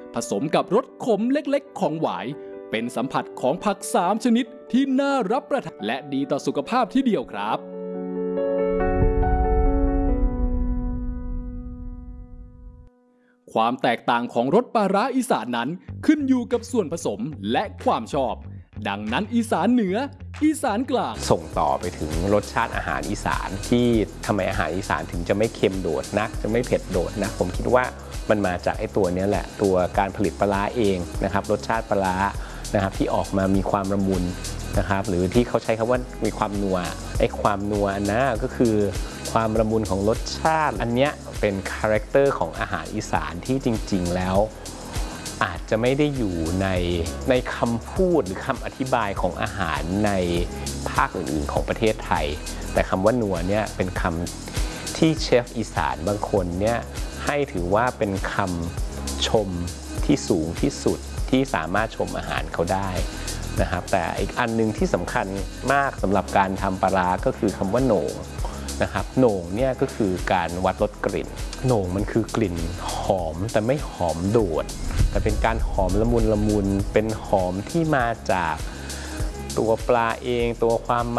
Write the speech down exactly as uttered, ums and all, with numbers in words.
ผสมกับรสขมเล็กๆของหวายเป็นสัมผัสของผักสามชนิดที่น่ารับประทานและดีต่อสุขภาพที่เดียวครับความแตกต่างของรสปลาร้าอีสานนั้นขึ้นอยู่กับส่วนผสมและความชอบดังนั้นอีสานเหนืออีสานกลางส่งต่อไปถึงรสชาติอาหารอีสานที่ทำไมอาหารอีสานถึงจะไม่เค็มโดดนักจะไม่เผ็ดโดดนะผมคิดว่ามันมาจากไอ้ตัวนี้แหละตัวการผลิตปลาร้าเองนะครับรสชาติปลาร้านะครับที่ออกมามีความละมุนนะครับหรือที่เขาใช้คำว่ามีความนัวไอ้ความนัวนะก็คือความละมุนของรสชาติอันเนี้ยเป็นคาแรคเตอร์ของอาหารอีสานที่จริงๆแล้วอาจจะไม่ได้อยู่ในในคำพูดหรือคำอธิบายของอาหารในภาคอื่นๆของประเทศไทยแต่คำว่านัวเนี่ยเป็นคำที่เชฟอีสานบางคนเนี่ยให้ถือว่าเป็นคำชมที่สูงที่สุดที่สามารถชมอาหารเขาได้นะครับแต่อีกอันนึงที่สำคัญมากสำหรับการทำปลาร้าก็คือคำว่าโหน่งนะครับโหน่งเนี่ยก็คือการวัดรสกลิ่นโหน่งมันคือกลิ่นหอมแต่ไม่หอมโดดแต่เป็นการหอมละมุนละมุนเป็นหอมที่มาจากตัวปลาเองตัวความ